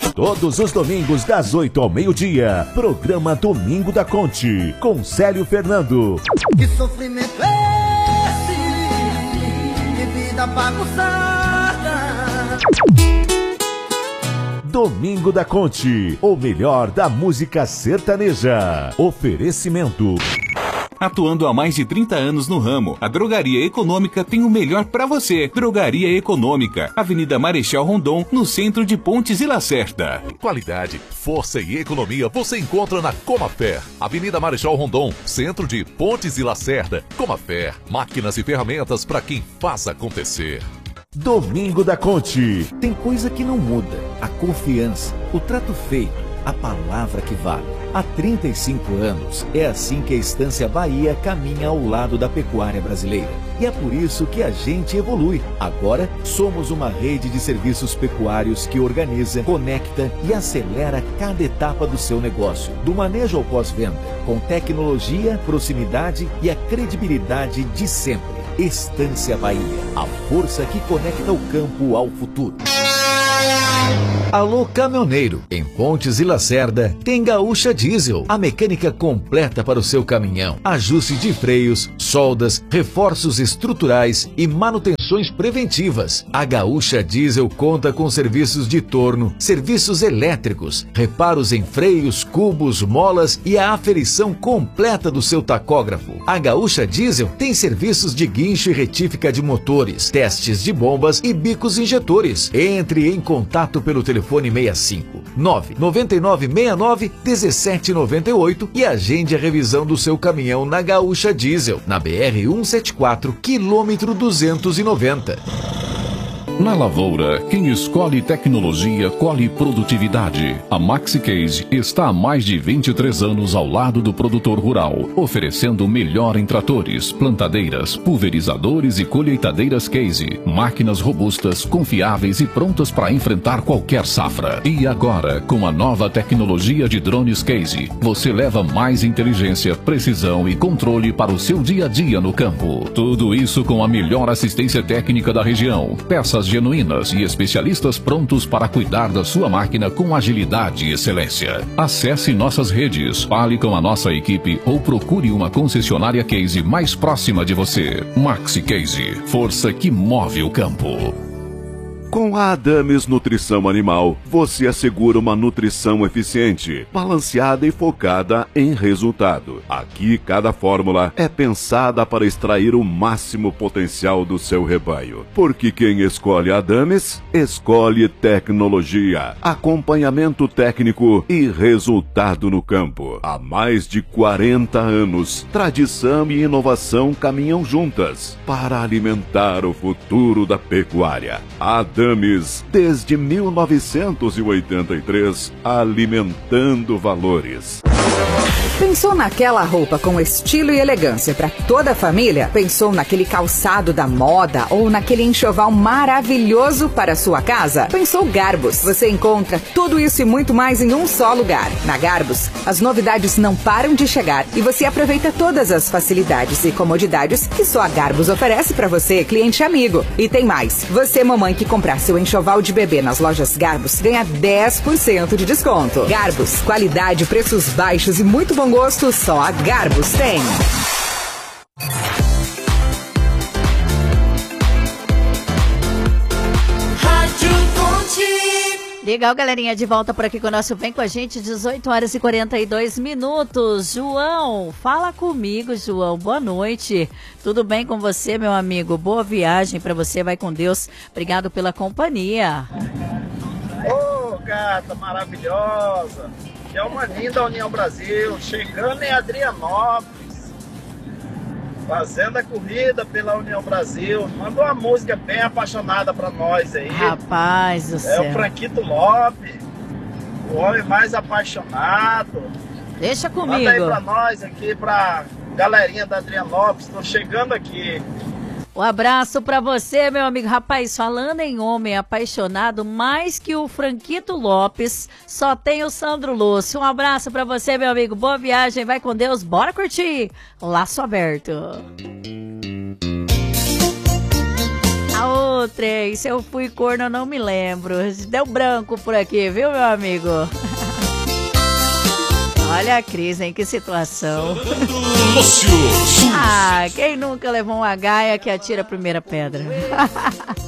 Todos os domingos das 8 ao meio-dia, programa Domingo da Conte, com Célio Fernando. Que sofrimento é esse? Que vida bagunçada. Domingo da Conte, o melhor da música sertaneja. Oferecimento. Atuando há mais de 30 anos no ramo, a Drogaria Econômica tem o melhor para você. Drogaria Econômica, Avenida Marechal Rondon, no centro de Pontes e Lacerda. Qualidade, força e economia você encontra na Comafer, Avenida Marechal Rondon, centro de Pontes e Lacerda. Comafer, máquinas e ferramentas para quem faz acontecer. Domingo da Conte. Tem coisa que não muda: a confiança, o trato feito, a palavra que vale. Há 35 anos, é assim que a Estância Bahia caminha ao lado da pecuária brasileira. E é por isso que a gente evolui. Agora, somos uma rede de serviços pecuários que organiza, conecta e acelera cada etapa do seu negócio. Do manejo ao pós-venda, com tecnologia, proximidade e a credibilidade de sempre. Estância Bahia, a força que conecta o campo ao futuro. Alô caminhoneiro, em Pontes e Lacerda tem Gaúcha Diesel, a mecânica completa para o seu caminhão. Ajuste de freios, soldas, reforços estruturais e manutenções preventivas. A Gaúcha Diesel conta com serviços de torno, serviços elétricos, reparos em freios, cubos, molas e a aferição completa do seu tacógrafo. A Gaúcha Diesel tem serviços de guincho e retífica de motores, testes de bombas e bicos injetores. Entre em contato pelo telefone 65 99969 1798 e agende a revisão do seu caminhão na Gaúcha Diesel, na BR 174, quilômetro 290. Na lavoura, quem escolhe tecnologia, colhe produtividade. A MaxiCase está há mais de 23 anos ao lado do produtor rural, oferecendo o melhor em tratores, plantadeiras, pulverizadores e colheitadeiras Case. Máquinas robustas, confiáveis e prontas para enfrentar qualquer safra. E agora, com a nova tecnologia de drones Case, você leva mais inteligência, precisão e controle para o seu dia a dia no campo. Tudo isso com a melhor assistência técnica da região. Peças genuínas e especialistas prontos para cuidar da sua máquina com agilidade e excelência. Acesse nossas redes, fale com a nossa equipe ou procure uma concessionária Case mais próxima de você. MaxiCase, força que move o campo. Com a Adames Nutrição Animal, você assegura uma nutrição eficiente, balanceada e focada em resultado. Aqui, cada fórmula é pensada para extrair o máximo potencial do seu rebanho. Porque quem escolhe a Adames, escolhe tecnologia, acompanhamento técnico e resultado no campo. Há mais de 40 anos, tradição e inovação caminham juntas para alimentar o futuro da pecuária. Adames, desde 1983, alimentando valores. Pensou naquela roupa com estilo e elegância para toda a família? Pensou naquele calçado da moda ou naquele enxoval maravilhoso para a sua casa? Pensou Garbus? Você encontra tudo isso e muito mais em um só lugar. Na Garbus, as novidades não param de chegar e você aproveita todas as facilidades e comodidades que só a Garbus oferece para você, cliente amigo. E tem mais. Você, mamãe, que comprar seu enxoval de bebê nas lojas Garbus, ganha 10% de desconto. Garbus, qualidade, preços baixos e muito bom gosto, só a Garbus tem. Legal, galerinha, de volta por aqui com o nosso Vem Com a Gente, 18 horas e 42 minutos. João, fala comigo, João, boa noite. Tudo bem com você, meu amigo? Boa viagem pra você, vai com Deus. Obrigado pela companhia. Ô, gata maravilhosa. É uma linda União Brasil, chegando em Adrianópolis, fazendo a corrida pela União Brasil. Manda uma música bem apaixonada pra nós aí. Rapaz do céu. É o Franquito Lopes, o homem mais apaixonado. Deixa comigo. Manda aí pra nós aqui, pra galerinha da Adrianópolis, tô chegando aqui. Um abraço pra você, meu amigo. Rapaz, falando em homem apaixonado, mais que o Franquito Lopes, só tem o Sandro Lúcio. Um abraço pra você, meu amigo. Boa viagem, vai com Deus. Bora curtir. Laço aberto. Aô, Ô, trem, se eu fui corno, eu não me lembro. Deu branco por aqui, viu, meu amigo? Olha a Cris, hein? Que situação. Ah, quem nunca levou uma gaia que atira a primeira pedra?